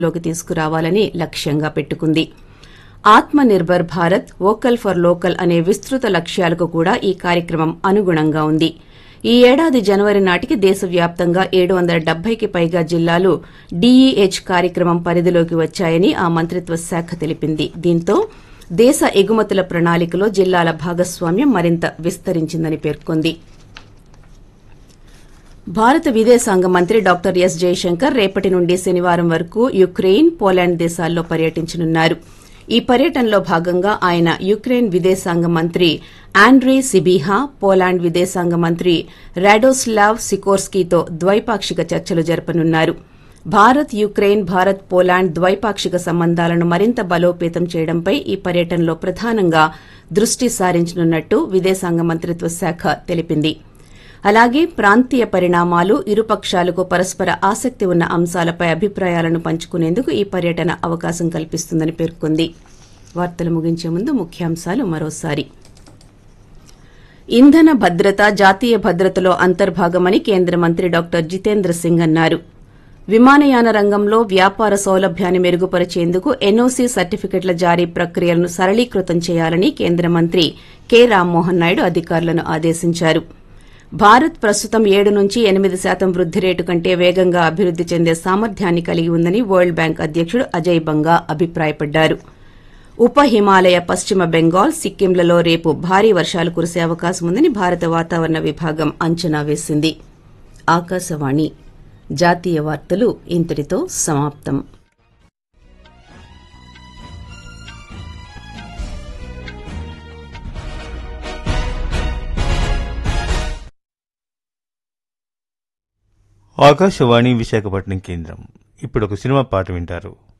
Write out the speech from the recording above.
లోకి తీసుకురావాలని లక్ష్యంగా పెట్టుకుంది. ఆత్మ nirbhar Bharat, vocal for local అనే విస్తృత లక్ష్యాలకు కూడా ఈ కార్యక్రమం అనుగుణంగా ఉంది. ఈ ఏడాది జనవరి నాటికి దేశవ్యాప్తంగా 770కి పైగా జిల్లాలు డీఈహెచ్ కార్యక్రమం పరిధిలోకి వచ్చాయని ఆ మంత్రిత్వ శాఖ తెలిపింది. దీంతో దేశ ఎగుమతుల ప్రణాళికలో జిల్లాల భాగస్వామ్యం మరింత విస్తరించిందని పేర్కొంది. భారత విదేశాంగ మంత్రి డాక్టర్ ఎస్ జయశంకర్ రేపటి నుండి శనివారం వరకు యుక్రెయిన్, పోలాండ్ దేశాల్లో పర్యటించనున్నారు. ఈ పర్యటనలో భాగంగా ఆయన యుక్రెయిన్ విదేశాంగ మంత్రి ఆండ్రీ సిబీహా, పోలాండ్ విదేశాంగ మంత్రి రాడోస్లావ్ సికోర్స్కీతో ద్వైపాక్షిక చర్చలు జరపనున్నారు. భారత్, యుక్రెయిన్, భారత్, పోలాండ్ ద్వైపాక్షిక సంబంధాలను మరింత బలోపేతం చేయడంపై ఈ పర్యటనలో ప్రధానంగా దృష్టి సారించనున్నట్టు విదేశాంగ మంత్రిత్వ శాఖ తెలిపింది. అలాగే ప్రాంతీయ పరిణామాలు, ఇరుపక్షాలకు పరస్పర ఆసక్తి ఉన్న అంశాలపై అభిప్రాయాలను పంచుకునేందుకు ఈ పర్యటన అవకాశం కల్పిస్తుందని పేర్కొంది. వార్తలు ముగించే ముందు ముఖ్యాంశాలు మరోసారి. ఇంధన భద్రత జాతీయ భద్రతలో అంతర్భాగమని కేంద్ర మంత్రి డాక్టర్ జితేంద్ర సింగ్ అన్నారు. విమానయాన రంగంలో వ్యాపార సౌలభ్యాన్ని మెరుగుపరిచేందుకు ఎన్ఓసీ సర్టిఫికెట్ల జారీ ప్రక్రియలను సరళీకృతం చేయాలని కేంద్ర మంత్రి కె రామ్మోహన్ నాయుడు అధికారులను ఆదేశించారు. భారత్ ప్రస్తుతం 7 నుంచి 8% వృద్ది రేటు కంటే వేగంగా అభివృద్ది చెందే సామర్థ్యాన్ని కలిగి ఉందని వరల్డ్ బ్యాంక్ అధ్యకుడు అజయ్ బంగా అభిప్రాయపడ్డారు. ఉప హిమాలయ, పశ్చిమ బెంగాల్, సిక్కింలలో రేపు భారీ వర్షాలు కురిసే అవకాశం ఉందని భారత వాతావరణ విభాగం అంచనా వేసింది. ఆకాశవాణి జాతీయ వార్తలు ఇంతటితో సమాప్తం. ఆకాశవాణి విశాఖపట్నం కేంద్రం. ఇప్పుడు ఒక సినిమా పాట వింటారు.